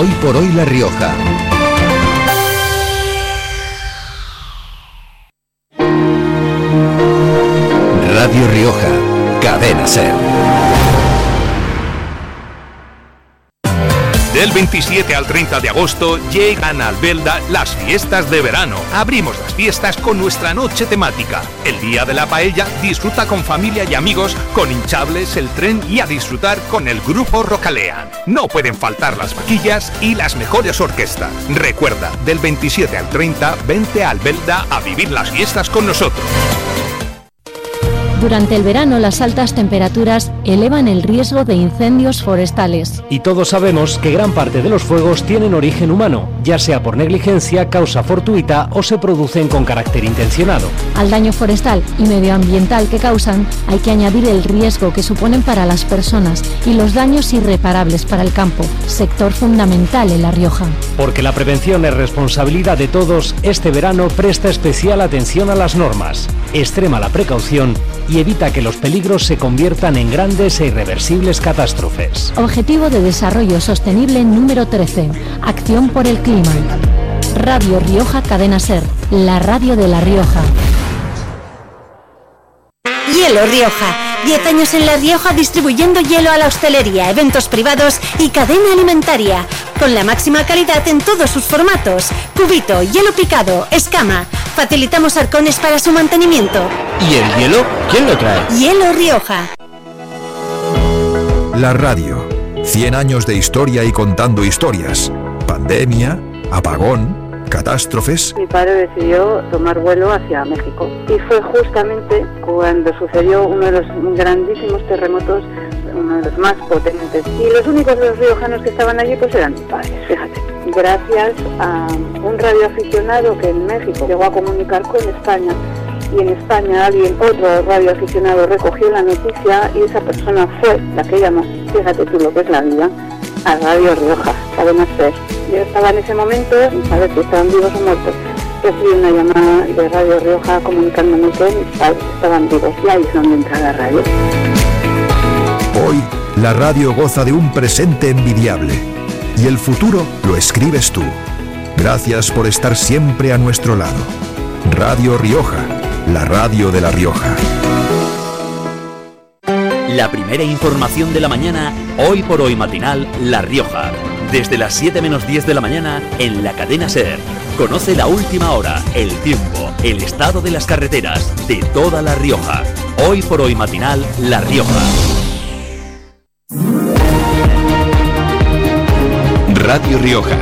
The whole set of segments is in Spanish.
Hoy por hoy La Rioja. Radio Rioja, Cadena SER. Del 27 al 30 de agosto llegan a Albelda las fiestas de verano. Abrimos las fiestas con nuestra noche temática. El día de la paella, disfruta con familia y amigos, con hinchables, el tren y a disfrutar con el grupo Rocalean. No pueden faltar las vaquillas y las mejores orquestas. Recuerda, del 27 al 30, vente a Albelda a vivir las fiestas con nosotros. Durante el verano, las altas temperaturas elevan el riesgo de incendios forestales. Y todos sabemos que gran parte de los fuegos tienen origen humano, ya sea por negligencia, causa fortuita o se producen con carácter intencionado. Al daño forestal y medioambiental que causan, hay que añadir el riesgo que suponen para las personas y los daños irreparables para el campo, sector fundamental en La Rioja. Porque la prevención es responsabilidad de todos, este verano presta especial atención a las normas, extrema la precaución y evita que los peligros se conviertan en grandes e irreversibles catástrofes. Objetivo de Desarrollo Sostenible número 13. Acción por el clima. Radio Rioja Cadena SER, la radio de La Rioja. Hielo Rioja. 10 años en La Rioja distribuyendo hielo a la hostelería, eventos privados y cadena alimentaria. Con la máxima calidad en todos sus formatos. Cubito, hielo picado, escama. Facilitamos arcones para su mantenimiento. ¿Y el hielo? ¿Quién lo trae? Hielo Rioja. La radio. 100 años de historia y contando historias. Pandemia, apagón, catástrofes. Mi padre decidió tomar vuelo hacia México y fue justamente cuando sucedió uno de los grandísimos terremotos, uno de los más potentes, y los únicos de los riojanos que estaban allí pues eran mis padres, fíjate. Gracias a un radioaficionado que en México llegó a comunicar con España, y en España otro radioaficionado recogió la noticia y esa persona fue la que llamó, fíjate tú lo que es la vida, a Radio Rioja, Cadena SER. Yo estaba en ese momento, a ver si estaban vivos o muertos, recibí una llamada de Radio Rioja comunicándome que mis padres estaban vivos, y ahí es donde entra la radio. Hoy, la radio goza de un presente envidiable y el futuro lo escribes tú. Gracias por estar siempre a nuestro lado. Radio Rioja, la radio de La Rioja. La primera información de la mañana, hoy por hoy matinal, La Rioja. Desde las 7 menos 10 de la mañana en la cadena SER. Conoce la última hora, el tiempo, el estado de las carreteras de toda La Rioja. Hoy por hoy matinal, La Rioja. Radio Rioja.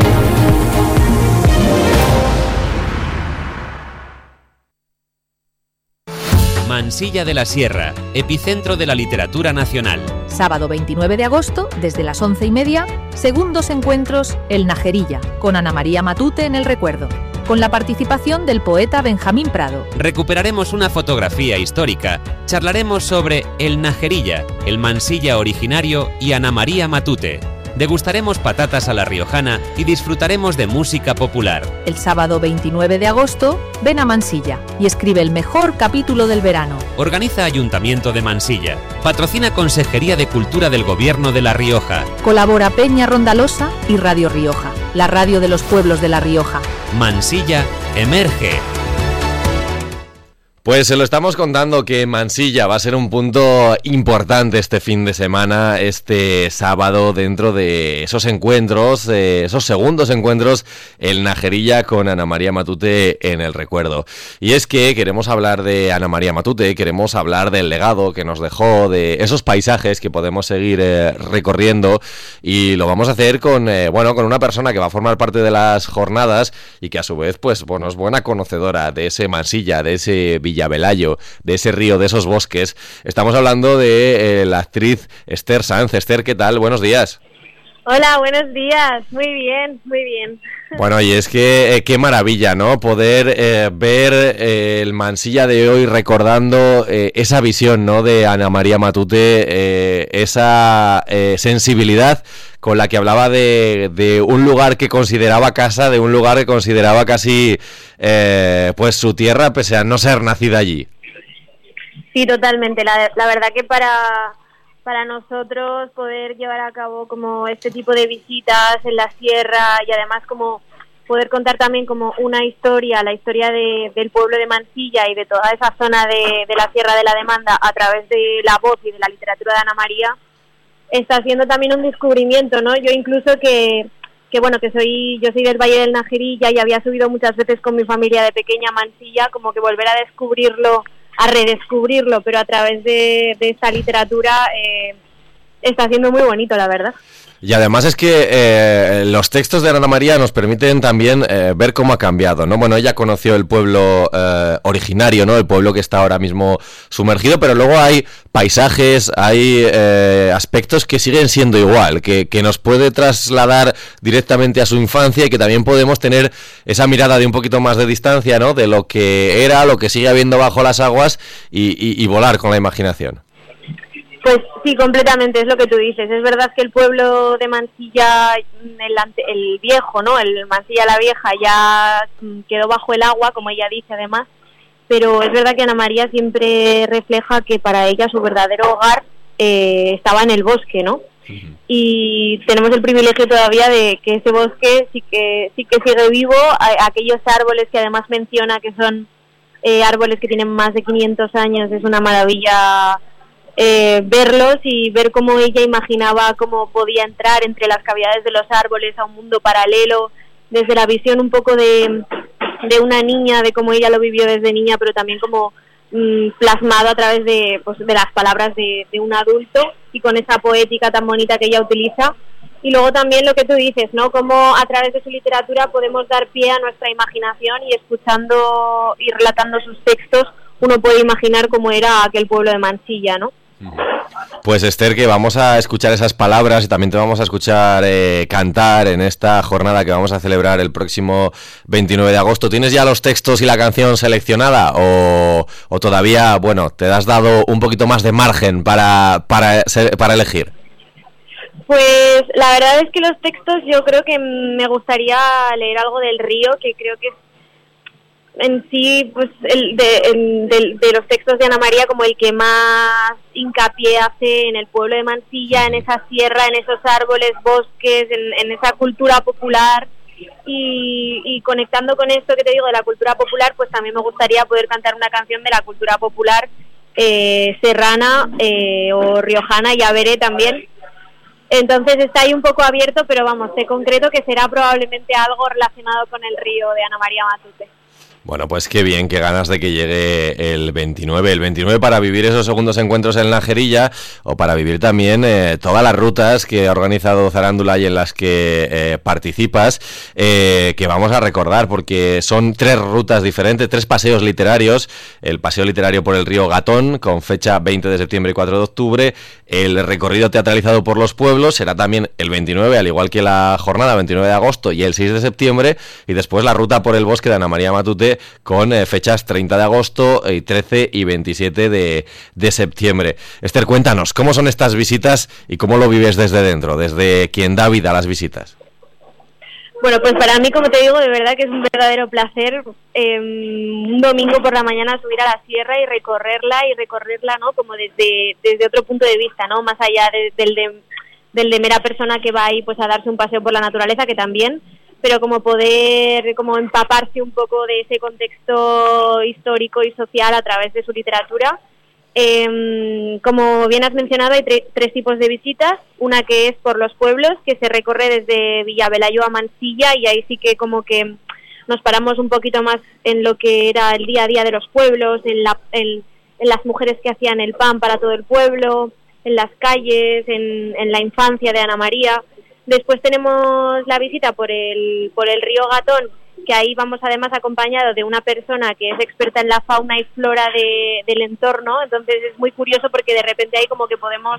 Mansilla de la Sierra, epicentro de la literatura nacional. Sábado 29 de agosto, desde las 11:30, segundos encuentros El Najerilla, con Ana María Matute en el recuerdo, con la participación del poeta Benjamín Prado. Recuperaremos una fotografía histórica, charlaremos sobre El Najerilla, el Mansilla originario y Ana María Matute. Degustaremos patatas a la riojana y disfrutaremos de música popular. El sábado 29 de agosto, ven a Mansilla y escribe el mejor capítulo del verano. Organiza Ayuntamiento de Mansilla. Patrocina Consejería de Cultura del Gobierno de La Rioja. Colabora Peña Rondalosa y Radio Rioja, la radio de los pueblos de La Rioja. Mansilla emerge. Pues se lo estamos contando que Mansilla va a ser un punto importante este fin de semana, este sábado, dentro de esos encuentros, esos segundos encuentros, El Najerilla con Ana María Matute en el recuerdo. Y es que queremos hablar de Ana María Matute, queremos hablar del legado que nos dejó, de esos paisajes que podemos seguir recorriendo, y lo vamos a hacer con una persona que va a formar parte de las jornadas y que a su vez pues bueno, es buena conocedora de ese Mansilla, de ese Villavelayo, de ese río, de esos bosques. Estamos hablando de la actriz Esther Sanz. Esther, ¿qué tal? Buenos días. Hola, buenos días. Muy bien, muy bien. Bueno, y es que qué maravilla, ¿no? Poder ver el Mansilla de hoy recordando esa visión, ¿no? De Ana María Matute, esa sensibilidad con la que hablaba de un lugar que consideraba casa, de un lugar que consideraba casi pues su tierra, pese a no ser nacida allí. Sí, totalmente. La verdad que para para nosotros poder llevar a cabo como este tipo de visitas en la sierra y además como poder contar también como una historia, la historia del pueblo de Mansilla y de toda esa zona de la Sierra de la Demanda a través de la voz y de la literatura de Ana María, está siendo también un descubrimiento, ¿no? Yo incluso yo soy del Valle del Najerilla y había subido muchas veces con mi familia de pequeña a Mansilla, como que volver a descubrirlo, a redescubrirlo, pero a través de esta literatura está siendo muy bonito, la verdad. Y además es que los textos de Ana María nos permiten también ver cómo ha cambiado, ¿no? Bueno, ella conoció el pueblo originario, ¿no? El pueblo que está ahora mismo sumergido, pero luego hay paisajes, hay aspectos que siguen siendo igual, que nos puede trasladar directamente a su infancia y que también podemos tener esa mirada de un poquito más de distancia, ¿no? De lo que era, lo que sigue habiendo bajo las aguas y volar con la imaginación. Pues sí, completamente, es lo que tú dices. Es verdad que el pueblo de Mansilla, el viejo, ¿no? El Mansilla la Vieja ya quedó bajo el agua, como ella dice además, pero es verdad que Ana María siempre refleja que para ella su verdadero hogar estaba en el bosque, ¿no? Y tenemos el privilegio todavía de que ese bosque sí que sigue vivo, aquellos árboles que además menciona que son árboles que tienen más de 500 años, es una maravilla verlos y ver cómo ella imaginaba cómo podía entrar entre las cavidades de los árboles a un mundo paralelo, desde la visión un poco de una niña, de cómo ella lo vivió desde niña, pero también como plasmado a través de las palabras de un adulto y con esa poética tan bonita que ella utiliza. Y luego también lo que tú dices, ¿no? Cómo a través de su literatura podemos dar pie a nuestra imaginación y escuchando y relatando sus textos uno puede imaginar cómo era aquel pueblo de Mansilla, ¿no? Pues Esther, que vamos a escuchar esas palabras y también te vamos a escuchar cantar en esta jornada que vamos a celebrar el próximo 29 de agosto. ¿Tienes ya los textos y la canción seleccionada o todavía, bueno, te has dado un poquito más de margen para elegir? Pues la verdad es que los textos yo creo que me gustaría leer algo del río, que creo que en sí, pues de los textos de Ana María como el que más hincapié hace en el pueblo de Mansilla, en esa sierra, en esos árboles, bosques, en esa cultura popular y conectando con esto que te digo de la cultura popular, pues también me gustaría poder cantar una canción de la cultura popular serrana o riojana, ya veré también. Entonces está ahí un poco abierto, pero vamos, sé concreto que será probablemente algo relacionado con el río de Ana María Matute. Bueno, pues qué bien, qué ganas de que llegue el 29 para vivir esos segundos encuentros en Najerilla o para vivir también todas las rutas que ha organizado Zarándula y en las que participas, que vamos a recordar porque son 3 rutas diferentes, 3 paseos literarios, el paseo literario por el río Gatón con fecha 20 de septiembre y 4 de octubre, el recorrido teatralizado por los pueblos será también el 29, al igual que la jornada 29 de agosto y el 6 de septiembre, y después la ruta por el bosque de Ana María Matute con fechas 30 de agosto y 13 y 27 de septiembre. Esther, cuéntanos, ¿cómo son estas visitas y cómo lo vives desde dentro, desde quien da vida a las visitas? Bueno, pues para mí, como te digo, de verdad que es un verdadero placer un domingo por la mañana subir a la sierra y recorrerla, ¿no? Como desde otro punto de vista, ¿no? Más allá del de mera persona que va ahí pues a darse un paseo por la naturaleza, que también, pero como poder como empaparse un poco de ese contexto histórico y social a través de su literatura. Como bien has mencionado, hay 3 tipos de visitas. Una que es por los pueblos, que se recorre desde Villavelayo a Mansilla, y ahí sí que como que nos paramos un poquito más en lo que era el día a día de los pueblos, en las mujeres que hacían el pan para todo el pueblo, en las calles, en la infancia de Ana María. Después tenemos la visita por el río Gatón, que ahí vamos además acompañado de una persona que es experta en la fauna y flora del entorno. Entonces es muy curioso porque de repente ahí como que podemos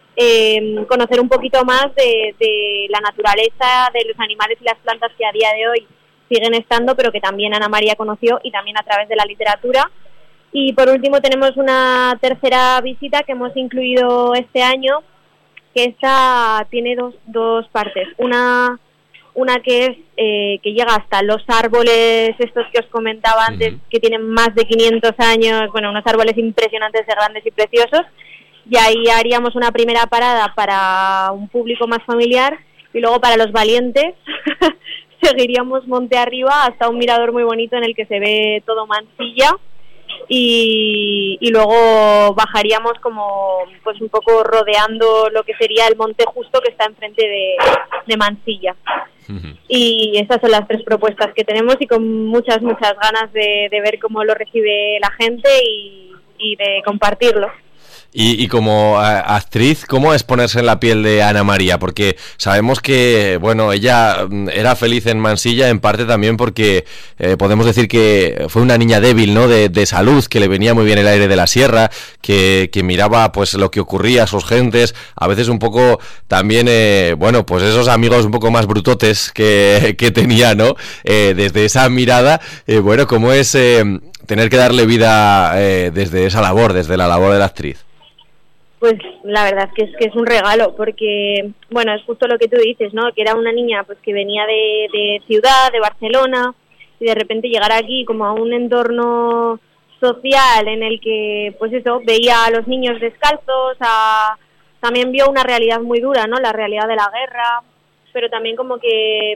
conocer un poquito más de la naturaleza, de los animales y las plantas que a día de hoy siguen estando, pero que también Ana María conoció y también a través de la literatura. Y por último tenemos una tercera visita que hemos incluido este año, que esta tiene dos partes. Una que es que llega hasta los árboles estos que os comentaba antes, que tienen más de 500 años, bueno, unos árboles impresionantes, de grandes y preciosos. y ahí haríamos una primera parada para un público más familiar y luego para los valientes seguiríamos monte arriba hasta un mirador muy bonito en el que se ve todo Mansilla y luego bajaríamos como pues un poco rodeando lo que sería el monte justo que está enfrente de Mansilla. Y esas son las 3 propuestas que tenemos y con muchas ganas de ver cómo lo recibe la gente y de compartirlo. Y como actriz, ¿cómo es ponerse en la piel de Ana María? Porque sabemos que, bueno, ella era feliz en Mansilla, en parte también porque podemos decir que fue una niña débil, ¿no? De salud, que le venía muy bien el aire de la sierra, que miraba pues lo que ocurría a sus gentes, a veces un poco también, bueno, pues esos amigos un poco más brutotes que tenía, ¿no? Desde esa mirada, bueno, ¿cómo es tener que darle vida desde esa labor, desde la labor de la actriz? Pues la verdad es que es un regalo, porque, bueno, es justo lo que tú dices, ¿no? Que era una niña pues que venía de ciudad, de Barcelona, y de repente llegar aquí como a un entorno social en el que, pues eso, veía a los niños descalzos, también vio una realidad muy dura, ¿no? La realidad de la guerra, pero también como que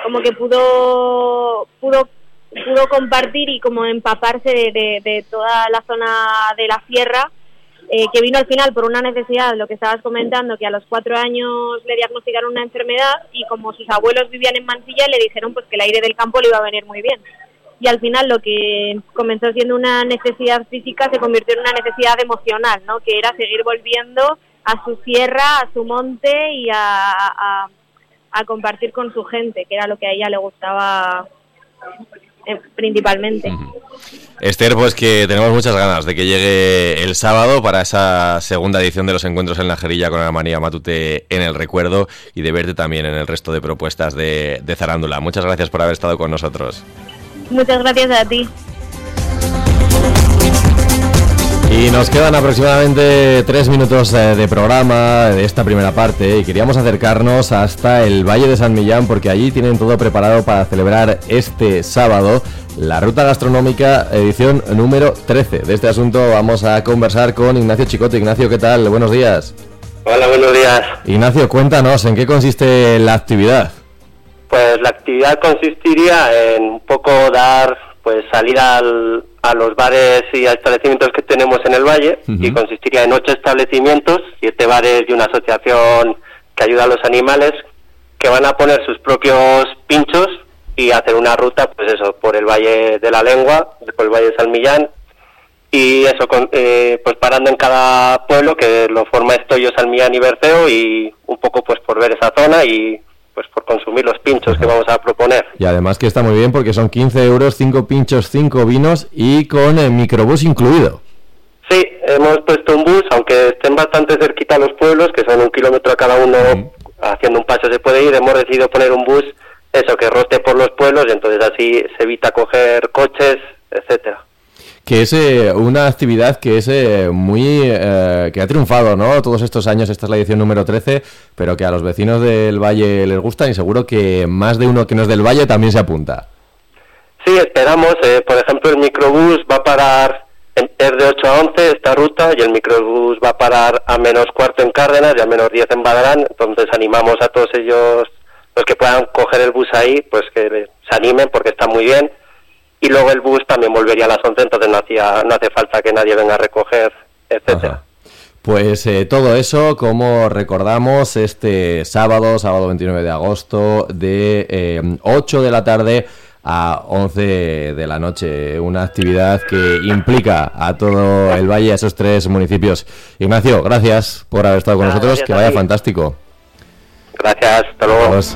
pudo compartir y como empaparse de toda la zona de la sierra, que vino al final por una necesidad, lo que estabas comentando, que a los 4 años le diagnosticaron una enfermedad y como sus abuelos vivían en Mansilla le dijeron pues que el aire del campo le iba a venir muy bien. Y al final lo que comenzó siendo una necesidad física se convirtió en una necesidad emocional, ¿no? Que era seguir volviendo a su sierra, a su monte y a compartir con su gente, que era lo que a ella le gustaba principalmente. Esther, pues que tenemos muchas ganas de que llegue el sábado para esa segunda edición de los encuentros en Najerilla con Ana María Matute en el recuerdo y de verte también en el resto de propuestas de Zarándula. Muchas gracias por haber estado con nosotros. Muchas gracias a ti. Y nos quedan aproximadamente 3 minutos de programa de esta primera parte y queríamos acercarnos hasta el Valle de San Millán porque allí tienen todo preparado para celebrar este sábado la Ruta Gastronómica edición número 13. De este asunto vamos a conversar con Ignacio Chicote. Ignacio, ¿qué tal? Buenos días. Hola, buenos días. Ignacio, cuéntanos, ¿en qué consiste la actividad? Pues la actividad consistiría en un poco pues salir a los bares y a establecimientos que tenemos en el valle, y consistiría en 8 establecimientos, 7 bares y una asociación que ayuda a los animales, que van a poner sus propios pinchos y hacer una ruta, pues eso, por el Valle de la Lengua, por el Valle de San Millán, y eso, pues parando en cada pueblo, que lo forma Estoyo, San Millán y Berceo, y un poco pues por ver esa zona y pues por consumir los pinchos que vamos a proponer. Y además que está muy bien porque son 15 euros, 5 pinchos, 5 vinos y con el microbús incluido. Sí, hemos puesto un bus, aunque estén bastante cerquita los pueblos, que son 1 kilómetro a cada uno, haciendo un paso se puede ir, hemos decidido poner un bus, eso, que rote por los pueblos, y entonces así se evita coger coches, etcétera. Que es una actividad que es que ha triunfado, ¿no? Todos estos años, esta es la edición número 13, pero que a los vecinos del Valle les gustan y seguro que más de uno que no es del Valle también se apunta. Sí, esperamos. Por ejemplo, el microbús va a parar, es de 8 a 11 esta ruta, y el microbús va a parar a -4 en Cárdenas y a -10 en Badarán, entonces animamos a todos ellos, los que puedan coger el bus ahí, pues que se animen porque está muy bien. Y luego el bus también volvería a las 11, entonces no hace falta que nadie venga a recoger, etcétera. Ajá. Pues todo eso, como recordamos, este sábado 29 de agosto, de 8 de la tarde a 11 de la noche. Una actividad que implica a todo el valle, a esos 3 municipios. Ignacio, gracias por haber estado con nosotros, que vaya fantástico. Gracias, hasta luego. Adiós.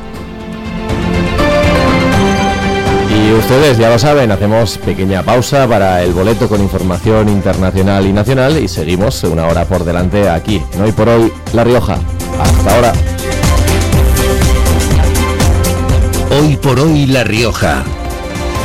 Y ustedes ya lo saben, hacemos pequeña pausa para el boleto con información internacional y nacional y seguimos 1 hora por delante aquí, en Hoy por Hoy, La Rioja. Hasta ahora. Hoy por Hoy, La Rioja.